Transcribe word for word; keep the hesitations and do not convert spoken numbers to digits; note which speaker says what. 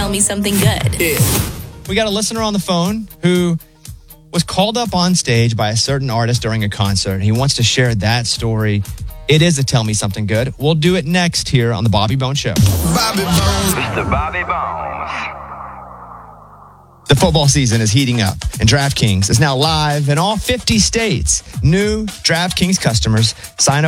Speaker 1: tell me something good.
Speaker 2: Yeah.
Speaker 3: We got a listener on the phone who was called up on stage by a certain artist during a concert. He wants to share that story. It is a Tell Me Something Good. We'll do it next here on the Bobby Bones Show.
Speaker 2: Bobby Bones.
Speaker 4: Mister Bobby Bones.
Speaker 3: The football season is heating up, and DraftKings is now live in all fifty states. New DraftKings customers sign up